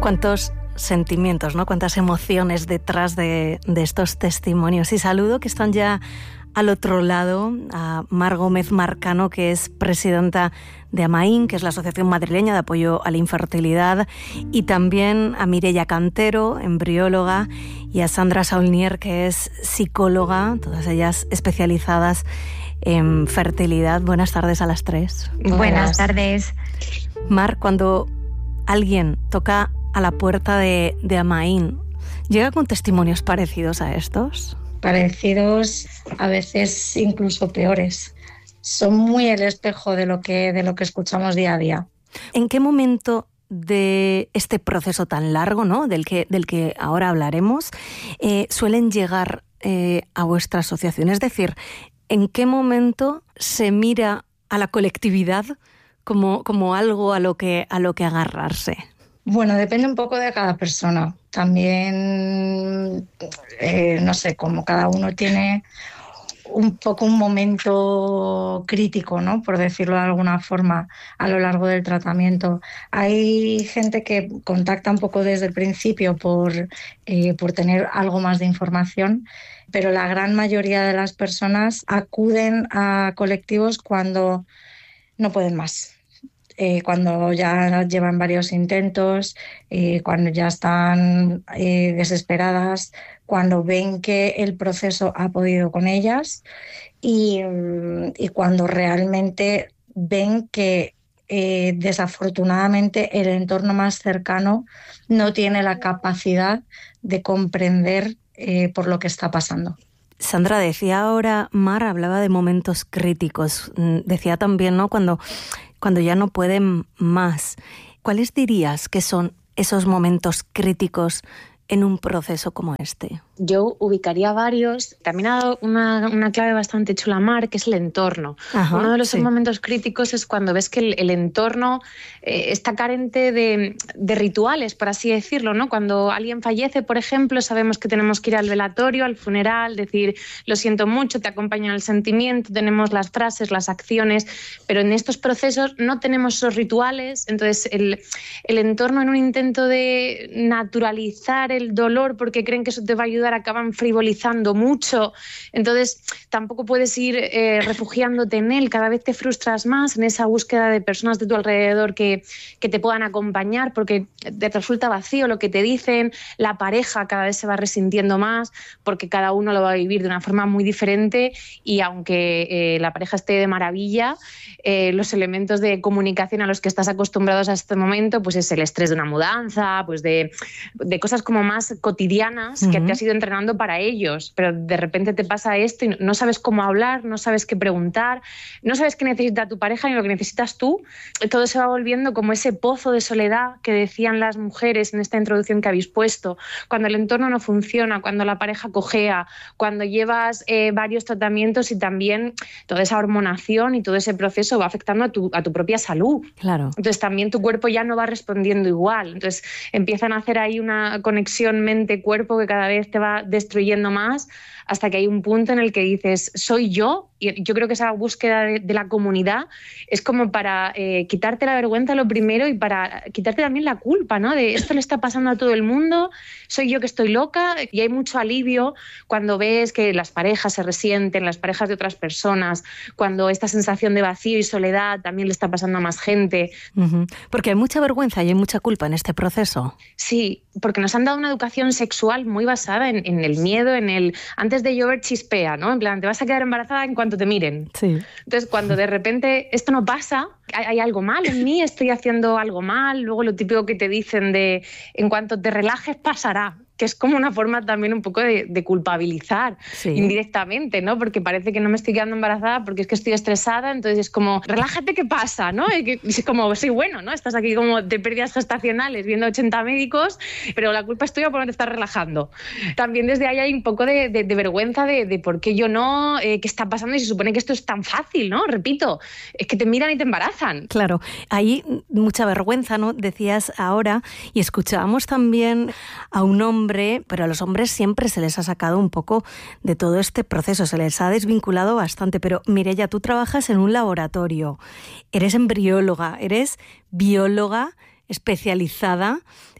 Cuántos sentimientos, ¿no? Cuántas emociones detrás de estos testimonios. Y saludo que están ya al otro lado a Mar Gómez Marcano, que es presidenta de AMAIN, que es la Asociación Madrileña de Apoyo a la Infertilidad, y también a Mireia Cantero, embrióloga, y a Sandra Saulnier, que es psicóloga, todas ellas especializadas en fertilidad. Buenas tardes a las tres. Buenas tardes. Mar, cuando alguien toca a la puerta de AMAIN, ¿llega con testimonios parecidos a estos? Parecidos, a veces incluso peores. Son muy el espejo de lo que escuchamos día a día. ¿En qué momento de este proceso tan largo, ¿no?, del que ahora hablaremos, suelen llegar a vuestra asociación? Es decir, ¿en qué momento se mira a la colectividad como algo a lo que agarrarse? Bueno, depende un poco de cada persona. También, no sé, como cada uno tiene un poco un momento crítico, ¿no?, por decirlo de alguna forma, a lo largo del tratamiento. Hay gente que contacta un poco desde el principio por tener algo más de información, pero la gran mayoría de las personas acuden a colectivos cuando no pueden más. Cuando ya llevan varios intentos, cuando ya están desesperadas, cuando ven que el proceso ha podido con ellas y cuando realmente ven que desafortunadamente el entorno más cercano no tiene la capacidad de comprender por lo que está pasando. Sandra, decía ahora, Mar hablaba de momentos críticos, decía también, ¿no?, cuando ya no pueden más. ¿Cuáles dirías que son esos momentos críticos en un proceso como este? Yo ubicaría varios. También ha dado una clave bastante chula, Mar, que es el entorno. Ajá, uno de los momentos críticos es cuando ves que el entorno está carente de rituales, por así decirlo, ¿no? Cuando alguien fallece, por ejemplo, sabemos que tenemos que ir al velatorio, al funeral, decir lo siento mucho, te acompaña el sentimiento, tenemos las frases, las acciones, pero en estos procesos no tenemos esos rituales. Entonces el entorno, en un intento de naturalizar el dolor porque creen que eso te va a ayudar, acaban frivolizando mucho. Entonces tampoco puedes ir refugiándote en él, cada vez te frustras más en esa búsqueda de personas de tu alrededor que te puedan acompañar, porque te resulta vacío lo que te dicen. La pareja cada vez se va resintiendo más porque cada uno lo va a vivir de una forma muy diferente, y aunque la pareja esté de maravilla, los elementos de comunicación a los que estás acostumbrados a este momento, pues es el estrés de una mudanza, pues de cosas como más cotidianas que te has ido entrenando para ellos, pero de repente te pasa esto y no sabes cómo hablar, no sabes qué preguntar, no sabes qué necesita tu pareja ni lo que necesitas tú. Todo se va volviendo como ese pozo de soledad que decían las mujeres en esta introducción que habéis puesto. Cuando el entorno no funciona, cuando la pareja cojea, cuando llevas varios tratamientos y también toda esa hormonación y todo ese proceso va afectando a tu propia salud. Claro. Entonces también tu cuerpo ya no va respondiendo igual. Entonces empiezan a hacer ahí una conexión mente-cuerpo que cada vez te va destruyendo más, hasta que hay un punto en el que dices, ¿soy yo? Y yo creo que esa búsqueda de la comunidad es como para quitarte la vergüenza lo primero, y para quitarte también la culpa, ¿no? De esto le está pasando a todo el mundo, soy yo que estoy loca. Y hay mucho alivio cuando ves que las parejas se resienten, las parejas de otras personas, cuando esta sensación de vacío y soledad también le está pasando a más gente. Porque hay mucha vergüenza y hay mucha culpa en este proceso. Sí, porque nos han dado una educación sexual muy basada en el miedo, en el antes de llover chispea, ¿no? En plan, te vas a quedar embarazada en cuanto te miren. Sí. Entonces, cuando de repente esto no pasa, hay algo mal en mí, estoy haciendo algo mal. Luego lo típico que te dicen de en cuanto te relajes pasará, que es como una forma también un poco de culpabilizar indirectamente, ¿no? Porque parece que no me estoy quedando embarazada porque es que estoy estresada, entonces es como, relájate, ¿qué pasa? ¿No? Es como, sí, bueno, ¿no? Estás aquí como de pérdidas gestacionales viendo 80 médicos, pero la culpa es tuya por no te estás relajando. También desde ahí hay un poco de vergüenza de por qué yo no, qué está pasando, y se supone que esto es tan fácil, ¿no? Repito, es que te miran y te embarazan. Claro, hay mucha vergüenza, ¿no? Decías ahora, y escuchábamos también a un hombre, pero a los hombres siempre se les ha sacado un poco de todo este proceso, se les ha desvinculado bastante. Pero Mireia, tú trabajas en un laboratorio, eres embrióloga, eres bióloga especializada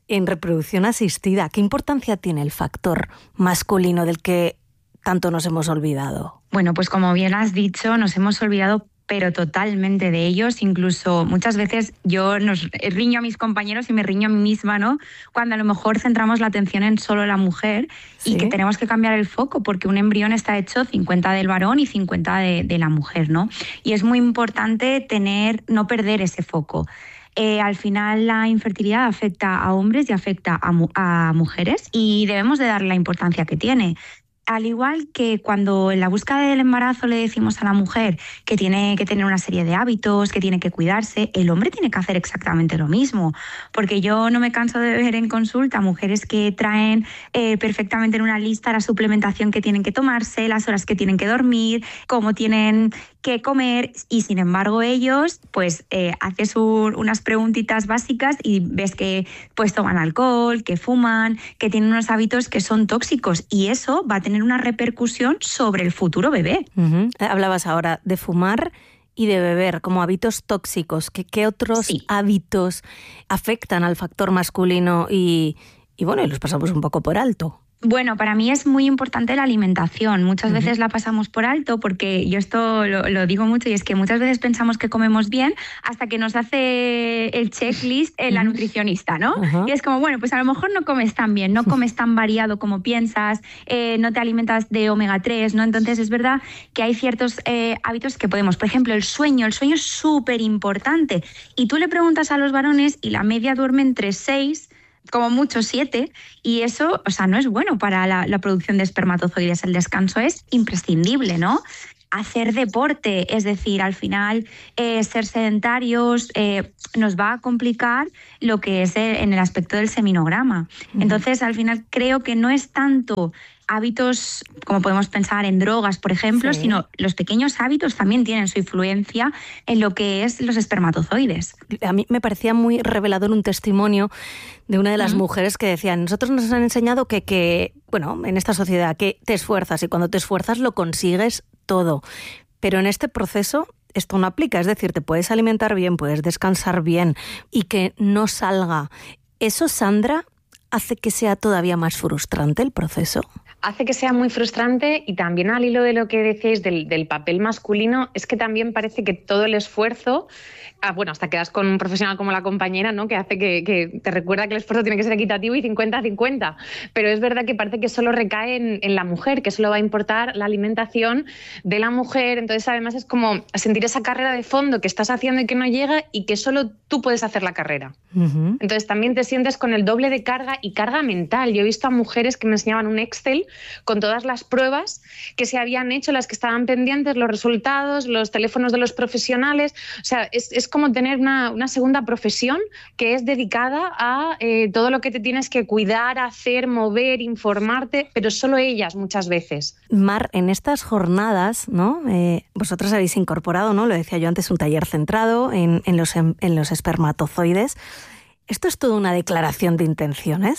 en reproducción asistida. ¿Qué importancia tiene el factor masculino del que tanto nos hemos olvidado? Bueno, pues como bien has dicho, nos hemos olvidado pero totalmente de ellos. Incluso muchas veces yo riño a mis compañeros y me riño a mí misma, ¿no? Cuando a lo mejor centramos la atención en solo la mujer, ¿sí? Y que tenemos que cambiar el foco porque un embrión está hecho 50 del varón y 50 de la mujer, ¿no? Y es muy importante no perder ese foco. Al final la infertilidad afecta a hombres y afecta a mujeres y debemos de darle la importancia que tiene. Al igual que cuando en la búsqueda del embarazo le decimos a la mujer que tiene que tener una serie de hábitos, que tiene que cuidarse, el hombre tiene que hacer exactamente lo mismo. Porque yo no me canso de ver en consulta mujeres que traen perfectamente en una lista la suplementación que tienen que tomarse, las horas que tienen que dormir, cómo tienen que comer, y sin embargo ellos pues haces unas preguntitas básicas y ves que pues toman alcohol, que fuman, que tienen unos hábitos que son tóxicos, y eso va a tener una repercusión sobre el futuro bebé. Uh-huh. Hablabas ahora de fumar y de beber como hábitos tóxicos. ¿Qué otros hábitos afectan al factor masculino y bueno, y los pasamos un poco por alto? Bueno, para mí es muy importante la alimentación. Muchas veces la pasamos por alto porque yo esto lo digo mucho, y es que muchas veces pensamos que comemos bien hasta que nos hace el checklist la nutricionista, ¿no? Y es como, bueno, pues a lo mejor no comes tan bien, no comes tan variado como piensas, no te alimentas de omega 3, ¿no? Entonces es verdad que hay ciertos hábitos que podemos. Por ejemplo, el sueño es súper importante. Y tú le preguntas a los varones y la media duerme entre 6, como mucho 7, y eso, o sea, no es bueno para la producción de espermatozoides. El descanso es imprescindible, ¿no? Hacer deporte, es decir, al final ser sedentarios nos va a complicar lo que es en el aspecto del seminograma. Entonces, al final creo que no es tanto hábitos como podemos pensar en drogas, por ejemplo, sino los pequeños hábitos también tienen su influencia en lo que es los espermatozoides. A mí me parecía muy revelador un testimonio de una de las mujeres que decía: nosotros nos han enseñado que, bueno, en esta sociedad, que te esfuerzas y cuando te esfuerzas lo consigues todo. Pero en este proceso esto no aplica, es decir, te puedes alimentar bien, puedes descansar bien y que no salga. ¿Eso, Sandra, hace que sea todavía más frustrante el proceso? Hace que sea muy frustrante, y también al hilo de lo que decíais del papel masculino, es que también parece que todo el esfuerzo, bueno, hasta quedas con un profesional como la compañera, ¿no? Que hace que te recuerda que el esfuerzo tiene que ser equitativo y 50-50, pero es verdad que parece que solo recae en la mujer, que solo va a importar la alimentación de la mujer. Entonces además es como sentir esa carrera de fondo que estás haciendo y que no llega, y que solo tú puedes hacer la carrera. Entonces también te sientes con el doble de carga y carga mental. Yo he visto a mujeres que me enseñaban un Excel con todas las pruebas que se habían hecho, las que estaban pendientes, los resultados, los teléfonos de los profesionales. O sea, es como tener una segunda profesión que es dedicada a todo lo que te tienes que cuidar, hacer, mover, informarte, pero solo ellas muchas veces. Mar, en estas jornadas, ¿no? Vosotras habéis incorporado, ¿no? Lo decía yo antes, un taller centrado en los espermatozoides. ¿Esto es toda una declaración de intenciones?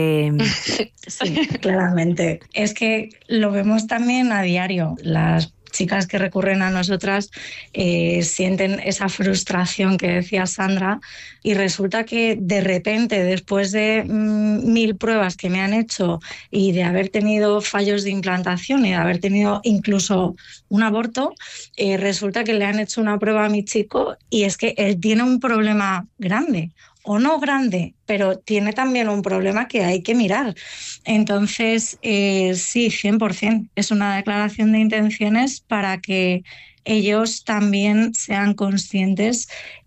Sí, claramente. Es que lo vemos también a diario. Las chicas que recurren a nosotras sienten esa frustración que decía Sandra, y resulta que de repente, después de 1000 pruebas que me han hecho y de haber tenido fallos de implantación y de haber tenido incluso un aborto, resulta que le han hecho una prueba a mi chico y es que él tiene un problema grande. O no grande, pero tiene también un problema que hay que mirar. Entonces, sí, 100%. Es una declaración de intenciones para que ellos también sean conscientes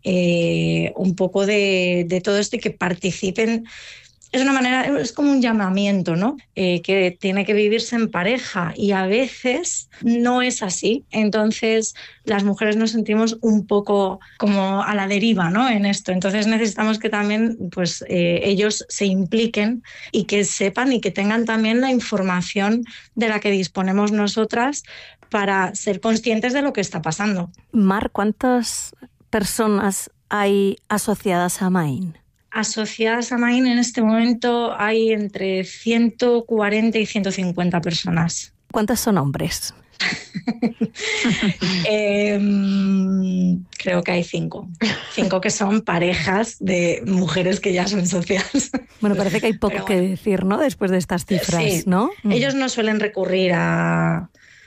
un poco de todo esto y que participen. Es una manera, es como un llamamiento, ¿no? Que tiene que vivirse en pareja, y a veces no es así. Entonces las mujeres nos sentimos un poco como a la deriva, ¿no? En esto. Entonces necesitamos que también pues, ellos se impliquen y que sepan y que tengan también la información de la que disponemos nosotras para ser conscientes de lo que está pasando. Mar, ¿cuántas personas hay asociadas a Main? Asociadas a Main en este momento hay entre 140 y 150 personas. ¿Cuántas son hombres? Creo que hay 5. 5 que son parejas de mujeres que ya son socias. Bueno, parece que hay poco que decir, ¿no? Después de estas cifras, sí, ¿no? Ellos no suelen recurrir a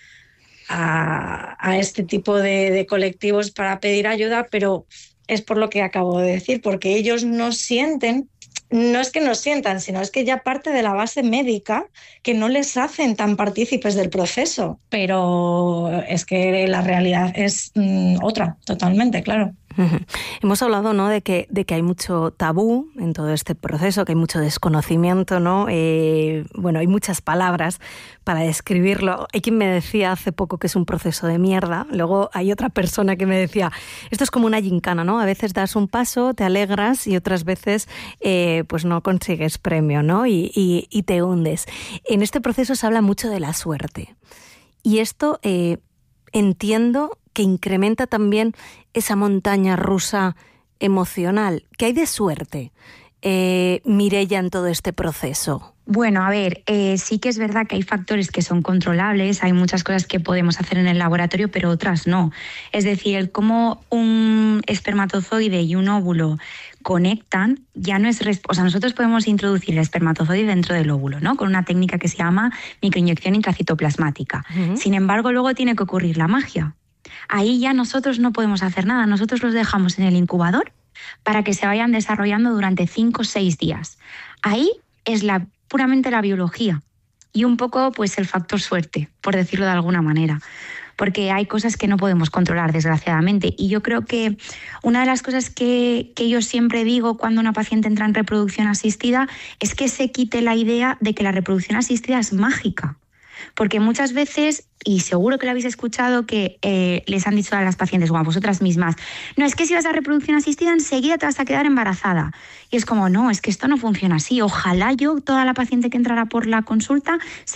este tipo de colectivos para pedir ayuda, pero es por lo que acabo de decir, porque ellos no sienten, no es que no sientan, sino es que ya parte de la base médica que no les hacen tan partícipes del proceso, pero es que la realidad es otra, totalmente, claro. Hemos hablado, ¿no?, de que hay mucho tabú en todo este proceso, que hay mucho desconocimiento, ¿no? Bueno, hay muchas palabras para describirlo. Hay quien me decía hace poco que es un proceso de mierda. Luego hay otra persona que me decía, esto es como una gincana, ¿no? A veces das un paso, te alegras y otras veces pues no consigues premio, ¿no? Y te hundes. En este proceso se habla mucho de la suerte. Y esto entiendo que incrementa también esa montaña rusa emocional. ¿Qué hay de suerte, Mireia, en todo este proceso? Bueno, a ver, sí que es verdad que hay factores que son controlables, hay muchas cosas que podemos hacer en el laboratorio, pero otras no. Es decir, el cómo un espermatozoide y un óvulo conectan ya no es... O sea, nosotros podemos introducir el espermatozoide dentro del óvulo, ¿no? Con una técnica que se llama microinyección intracitoplasmática. Sin embargo, luego tiene que ocurrir la magia. Ahí ya nosotros no podemos hacer nada, nosotros los dejamos en el incubador para que se vayan desarrollando durante 5 o 6 días. Ahí es puramente la biología y un poco pues el factor suerte, por decirlo de alguna manera, porque hay cosas que no podemos controlar, desgraciadamente. Y yo creo que una de las cosas que yo siempre digo cuando una paciente entra en reproducción asistida es que se quite la idea de que la reproducción asistida es mágica. Porque muchas veces, y seguro que lo habéis escuchado, que les han dicho a las pacientes o a vosotras mismas, no, es que si vas a reproducción asistida enseguida te vas a quedar embarazada. Y es como, no, es que esto no funciona así. Ojalá yo, toda la paciente que entrara por la consulta,